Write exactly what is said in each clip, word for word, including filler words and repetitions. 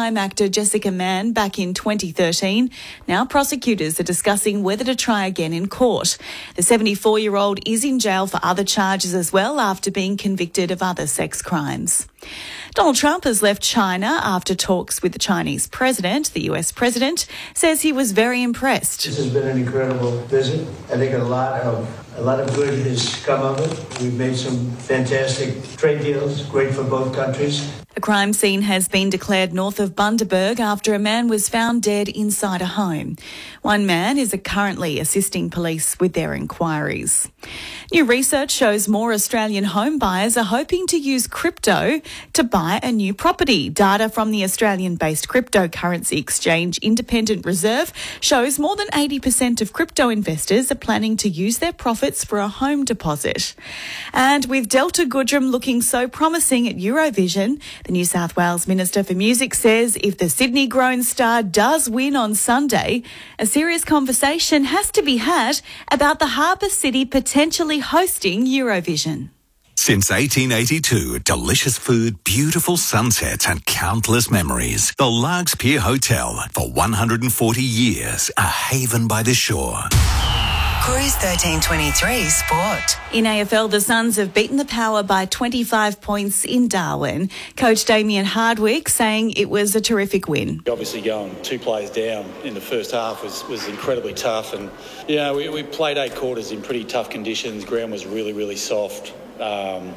crime actor Jessica Mann back in twenty thirteen. Now prosecutors are discussing whether to try again in court. The seventy-four-year-old is in jail for other charges as well after being convicted of other sex crimes. Donald Trump has left China after talks with the Chinese president. The U S president says he was very impressed. This has been an incredible visit. I think a lot of a lot of good has come of it. We've made some fantastic trade deals, great for both countries. A crime scene has been declared north of Bundaberg after a man was found dead inside a home. One man is currently assisting police with their inquiries. New research shows more Australian home buyers are hoping to use crypto to buy a new property. Data from the Australian-based cryptocurrency exchange Independent Reserve shows more than eighty percent of crypto investors are planning to use their profits for a home deposit. And with Delta Goodrem looking so promising at Eurovision, the New South Wales Minister for Music says if the Sydney-grown star does win on Sunday, a serious conversation has to be had about the harbour city potentially hosting Eurovision. Since eighteen eighty-two, delicious food, beautiful sunsets and countless memories. The Largs Pier Hotel, for one hundred forty years, a haven by the shore. Cruise thirteen twenty-three Sport. In A F L, the Suns have beaten the Power by twenty-five points in Darwin. Coach Damien Hardwick saying it was a terrific win. Obviously going two players down in the first half was, was incredibly tough. And, you know, we, we played eight quarters in pretty tough conditions. Ground was really, really soft. Um,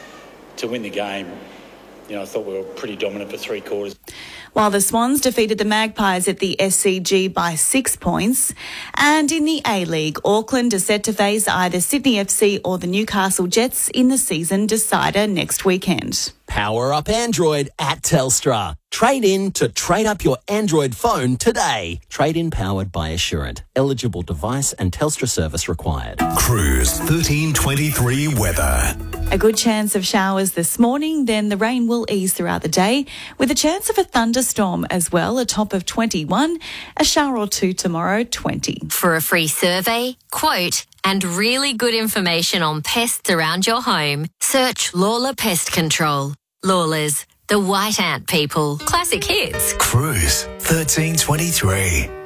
to win the game, you know, I thought we were pretty dominant for three quarters. While the Swans defeated the Magpies at the S C G by six points. And in the A-League, Auckland are set to face either Sydney F C or the Newcastle Jets in the season decider next weekend. Power up Android at Telstra. Trade in to trade up your Android phone today. Trade in powered by Assurant. Eligible device and Telstra service required. Cruise thirteen twenty-three weather. A good chance of showers this morning, then the rain will ease throughout the day with a chance of a thunderstorm as well, a top of twenty-one, a shower or two tomorrow, twenty. For a free survey, quote, and really good information on pests around your home, search Lawler Pest Control. Lawlers, the white ant people. Classic hits. Cruise thirteen twenty-three.